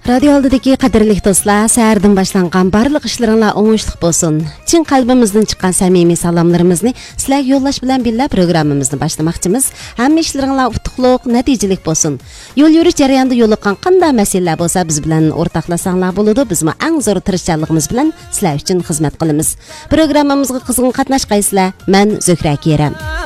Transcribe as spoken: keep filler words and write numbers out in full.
Radio oldidagi qadrli do'stlar, səhərdən başlanğan barlıq işlərinizlər oңuşluq bolsun. Çin qalbimizdən çıxan səmimi salamlarımızı sizlərə yollaş bilan birlə proqramımızı başlamaqçımız. Həmmə işlərinizlər utuqluq, nəticəlik bolsun. Yol yürüş jarayonida yo'liqqan qanday məsələlər bolsa biz bilan ortaqlaşsanglar bo'ladi. Biz eng zo'r tirishchanligimiz bilan sizlar uchun xizmat qilamiz. Proqramımızga qizg'in qatnashqaysizlar. Men Zuhra Keram.